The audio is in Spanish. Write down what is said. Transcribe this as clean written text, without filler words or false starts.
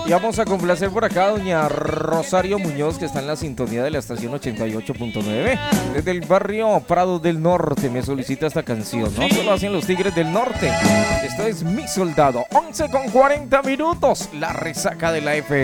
Y vamos a complacer por acá a doña Rosario Muñoz, que está en la sintonía de la estación 88.9. Desde el barrio Prado del Norte me solicita esta canción. No solo hacen los Tigres del Norte. Esto es Mi Soldado. 11:40 minutos. La resaca de la F.